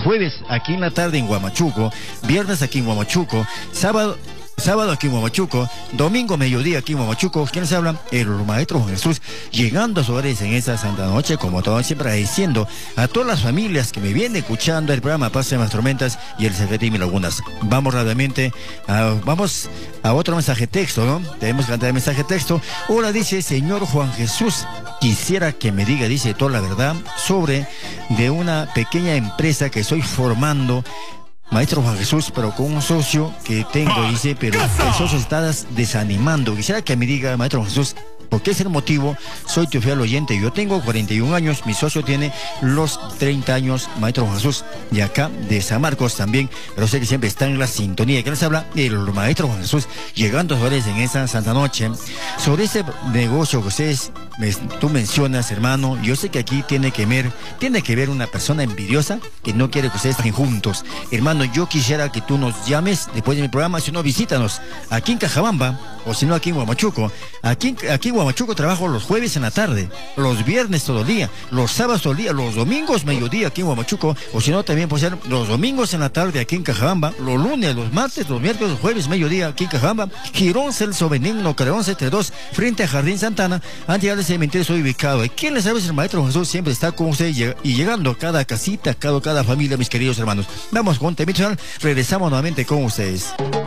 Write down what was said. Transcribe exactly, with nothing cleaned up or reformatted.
jueves aquí en la tarde en Huamachuco, viernes aquí en Huamachuco, sábado Sábado aquí en Huamachuco, domingo mediodía aquí en Huamachuco. ¿Quién les habla? El maestro Juan Jesús, llegando a sus hogares en esta santa noche, como todo siempre agradeciendo a todas las familias que me vienen escuchando el programa Paz de las Tormentas y el Secreto y Mil Lagunas. Vamos rápidamente, a, vamos a otro mensaje texto, ¿no? Tenemos que cantar el mensaje texto. Hola, dice señor Juan Jesús, quisiera que me diga, dice, toda la verdad sobre de una pequeña empresa que estoy formando, maestro Juan Jesús, pero con un socio que tengo, dice, pero el socio está desanimando. Quisiera que me diga, maestro Juan Jesús, ¿por qué es el motivo? Soy tu fiel oyente, yo tengo cuarenta y un años, mi socio tiene los treinta años, maestro Juan Jesús, y acá de San Marcos también, pero sé que siempre está en la sintonía. ¿Qué les habla? El maestro Juan Jesús, llegando a sus hogares en esa santa noche. Sobre este negocio que ustedes, me, tú mencionas, hermano, yo sé que aquí tiene que ver, tiene que ver una persona envidiosa que no quiere que ustedes estén juntos. Hermano, yo quisiera que tú nos llames después de mi programa, si no, visítanos aquí en Cajabamba, o si no, aquí en Huamachuco. Aquí, aquí en Huamachuco trabajo los jueves en la tarde, los viernes todo el día, los sábados todo el día, los domingos mediodía aquí en Huamachuco, o si no, también puede ser los domingos en la tarde aquí en Cajabamba, los lunes, los martes, los miércoles, los jueves mediodía aquí en Cajabamba. Girón Celso Benigno, Carreón setenta y dos, frente a Jardín Santana. Antes del cementerio estoy ubicado. ¿Y quién les sabe? El maestro Jesús siempre está con ustedes y llegando a cada casita, a cada, cada familia, mis queridos hermanos. Vamos con Temito, regresamos nuevamente con ustedes.